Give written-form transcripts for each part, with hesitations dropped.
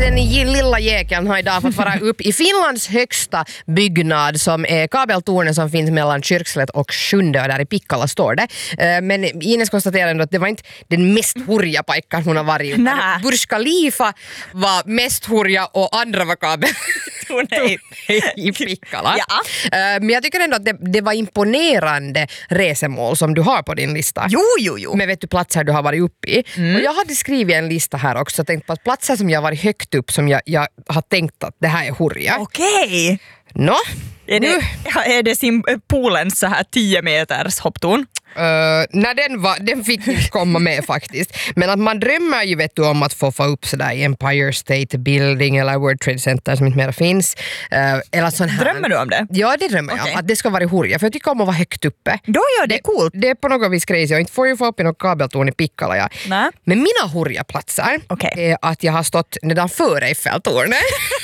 Den lilla jäkeln har idag fått vara upp i Finlands högsta byggnad som är kabeltornet som finns mellan Kyrkslätt och Sjunde och där i Pikkala står det. Men Ines konstaterade att det var inte den mest hurja paikan hon har varit uppe. Burj Khalifa var mest hurja och andra var kabeltornet i Pikkala. Ja. Men jag tycker ändå att det var imponerande resemål som du har på din lista. Jo. Men vet du platser du har varit uppe i? Och jag hade skrivit en lista här också och tänkt på att platser som jag har varit högt upp som jag har tänkt att det här är hurja. Okej. Nå? Är det Polens så här 10 meters hopptorn? Nej, den fick inte komma med faktiskt. Men att man drömmer ju vet du om att få upp sådär i Empire State Building eller World Trade Center som inte mer finns. Eller sån här. Drömmer du om det? Ja, det drömmer jag. Att det ska vara hurja. För jag tycker om att vara högt uppe. Då gör det coolt. Det är på något vis crazy. Jag inte får ju få upp i något kabeltorn i Pikkala. Ja. Nej. Men mina hurjaplatser är att jag har stått nedanför Eiffeltornet.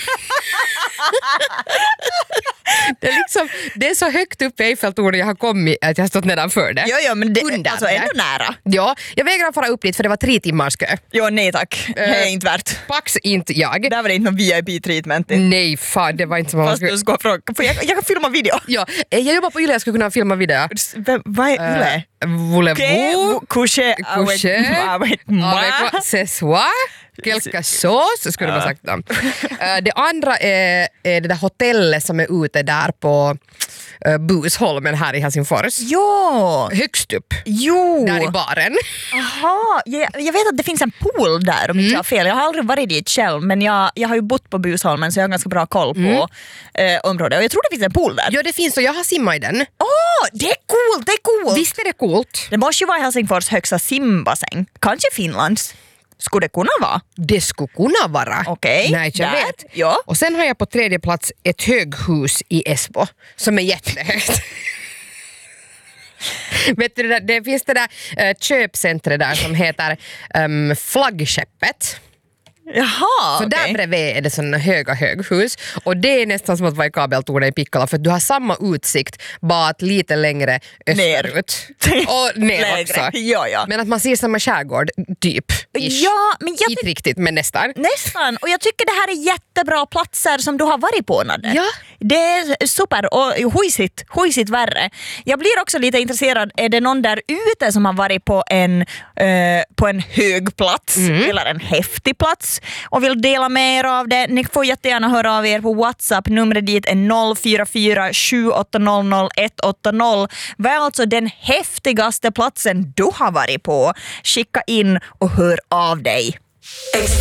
Det är så högt upp i Eiffeltornet jag har kommit att jag har stått nedanför det. Ja, men det alltså ändå nära. Ja, jag vägrar fara upp dit för det var 3 timmars kö. Jo, nej tack. Det är inte värt. Pax inte jag. Där var det inte någon VIP-treatment. Nej, fan, det var inte som man skulle... Fast du ska fråga, jag kan filma video. Ja, jag jobbar på Yle, jag skulle kunna filma video. Vad är Yle? Voulez-vous coucher avec moi? C'est soi? Quelque chose, skulle man sagt. Det andra är det där hotellet som är ute där på Busholmen här i Helsingfors. Jo! Högst upp. Jo! Där i baren. Aha, jag vet att det finns en pool där om inte jag har fel. Jag har aldrig varit dit själv men jag har ju bott på Busholmen så jag har ganska bra koll på området. Och jag tror det finns en pool där. Ja, det finns och jag har simmat i den. Det är coolt! Visst är det coolt? Det måste ju vara Helsingfors högsta simbassäng. Kanske Finlands. Skulle det kunna vara? Det skulle kunna vara. Okej. Nej, jag vet. Ja. Och sen har jag på 3:e plats ett höghus i Esbo som är jättehögt. Vet du, det finns det där köpcentret där som heter Flaggskeppet. Jaha, så där bredvid är det sådana höga höghus och det är nästan som att vara i kabeltornet i Pikkala för att du har samma utsikt bara att lite längre österut och ner också. Ja. Men att man ser samma skärgård typ. Ja, men inte riktigt men nästan. Nästan, och jag tycker det här är jättebra platser som du har varit på, Nadde. Ja. Det är super och hojsigt värre. Jag blir också lite intresserad, är det någon där ute som har varit på en hög plats eller en häftig plats och vill dela med er av det? Ni får jättegärna höra av er på WhatsApp. Numret dit är 044 780 180. Vad är alltså den häftigaste platsen du har varit på? Skicka in och hör av dig.